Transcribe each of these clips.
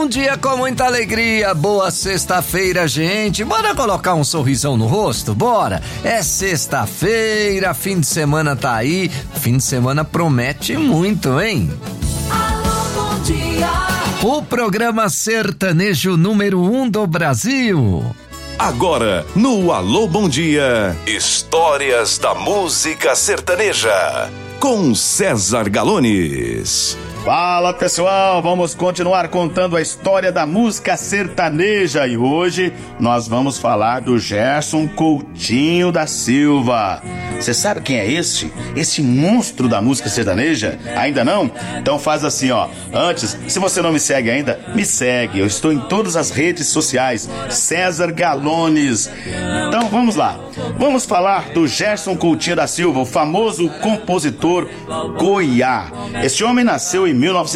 bom dia com muita alegria, boa sexta-feira, gente. Bora colocar um sorrisão no rosto? Bora! É sexta-feira, fim de semana tá aí, fim de semana promete muito, hein? Alô, bom dia. O programa sertanejo número 1 do Brasil. Agora, no Alô Bom Dia, histórias da música sertaneja, com César Galones. Fala pessoal, vamos continuar contando a história da música sertaneja e hoje nós vamos falar do Gerson Coutinho da Silva. Você sabe quem é este? Esse monstro da música sertaneja? Ainda não? Então faz assim, ó. Antes, se você não me segue ainda, me segue. Eu estou em todas as redes sociais, César Galones. Então vamos lá. Vamos falar do Gerson Coutinho da Silva, o famoso compositor Goiá. Este homem nasceu em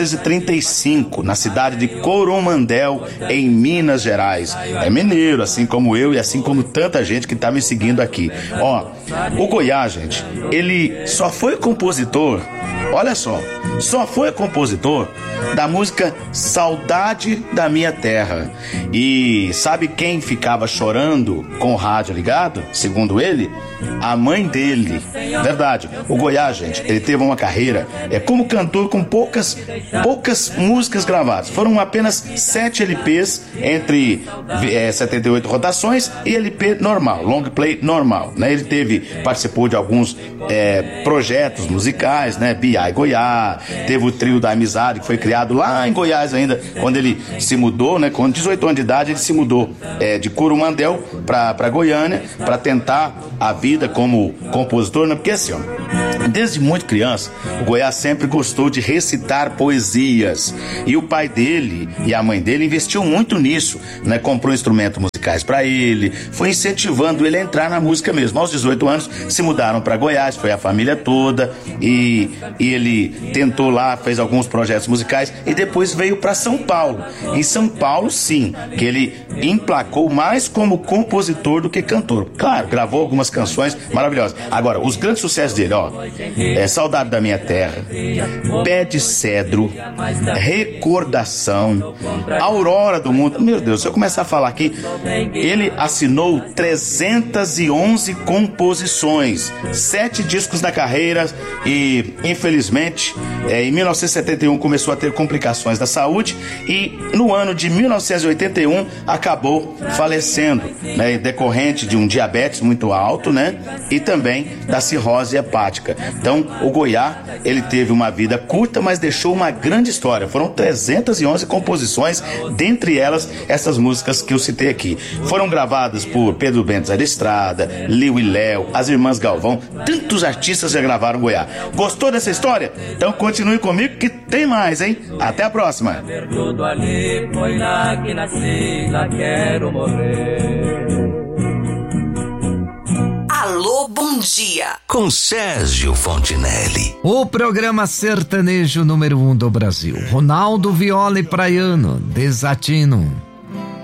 1935, na cidade de Coromandel, em Minas Gerais. É mineiro, assim como eu e assim como tanta gente que tá me seguindo aqui. Ó, o Goiá, gente, ele só foi compositor, olha só foi compositor da música Saudade da Minha Terra. E sabe quem ficava chorando com o rádio ligado? Segundo ele, a mãe dele. Verdade, o Goiá, gente, ele teve uma carreira como cantor com poucas músicas gravadas. Foram apenas 7 LPs entre 78 rotações e LP normal, long play normal, né? Ele participou de alguns projetos musicais, né? B.I. Goiá, teve o Trio da Amizade, que foi criado lá em Goiás ainda, quando ele se mudou, né? Com 18 anos de idade, ele se mudou de Coromandel para Goiânia, para tentar a vida como compositor, né? Porque assim, ó, desde muito criança, o Goiás sempre gostou de recitar poesias, e o pai dele e a mãe dele investiu muito nisso, né? Comprou instrumentos musicais para ele, foi incentivando ele a entrar na música mesmo. Aos 18 anos se mudaram para Goiás, foi a família toda, e ele tentou lá, fez alguns projetos musicais e depois veio para São Paulo. Em São Paulo, sim, que ele emplacou mais como compositor do que cantor. Claro, gravou algumas canções maravilhosas. Agora, os grandes sucessos dele, ó, Saudade da Minha Terra, Pé de Cedro, Recordação, Aurora do Mundo. Meu Deus, se eu começar a falar aqui, ele assinou 311 composições, 7 discos na carreira e, infelizmente, em 1971 começou a ter complicações da saúde e no ano de 1981 acabou falecendo, né, decorrente de um diabetes muito alto, né, e também da cirrose hepática. Então, o Goiá, ele teve uma vida curta, mas deixou uma grande história. Foram 311 composições, dentre elas essas músicas que eu citei aqui. Foram gravadas por Pedro Bento da Estrada, Liu e Léo, as Irmãs Galvão, tantos artistas já gravaram Goiá. Gostou dessa história? Então continue comigo que tem mais, hein? Até a próxima! Alô, bom dia. Com Sérgio Fontinelli. O programa sertanejo número 1 do Brasil. Ronaldo Viola e Praiano, Desatino.